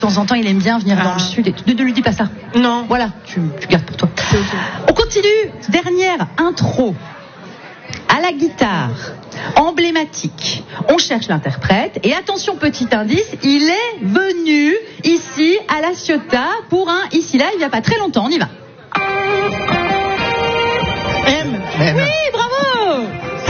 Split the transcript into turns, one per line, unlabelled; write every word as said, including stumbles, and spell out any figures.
De temps en temps, il aime bien venir ah. dans le sud. Et tu ne lui dis pas ça.
Non.
Voilà, tu, tu gardes pour toi.
C'est okay.
On continue. Dernière intro. À la guitare, emblématique. On cherche l'interprète. Et attention, petit indice, il est venu ici à La Ciotat pour un ici là il n'y a pas très longtemps. On y va.
M.
Oui.